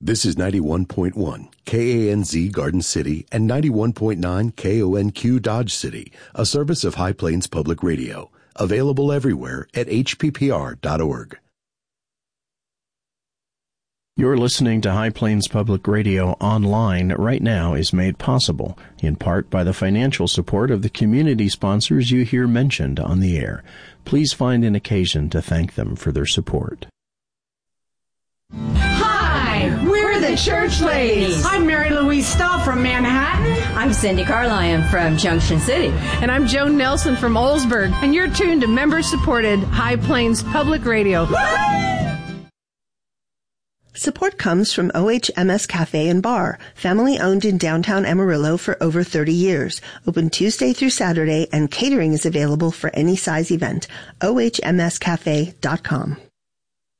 This is 91.1 KANZ Garden City and 91.9 KONQ Dodge City, a service of High Plains Public Radio, available everywhere at hppr.org. You're listening to High Plains Public Radio online right now is made possible, in part by the financial support of the community sponsors you hear mentioned on the air. Please find an occasion to thank them for their support. Hi, we're the Church Ladies. I'm Mary Louise Stahl from Manhattan. I'm Cindy Carlion from Junction City. And I'm Joan Nelson from Oldsburg. And you're tuned to member-supported High Plains Public Radio. Support comes from OHMS Cafe and Bar, family-owned in downtown Amarillo for over 30 years. Open Tuesday through Saturday, and catering is available for any size event. OHMScafe.com.